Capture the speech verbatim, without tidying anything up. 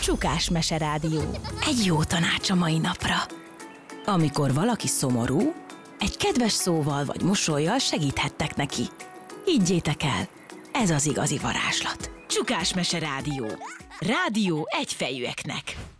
Csukás Mese Rádió. Egy jó tanács a mai napra. Amikor valaki szomorú, egy kedves szóval vagy mosollyal segíthettek neki. Higgyétek el, ez az igazi varázslat. Csukás Mese Rádió. Rádió egyfejűeknek.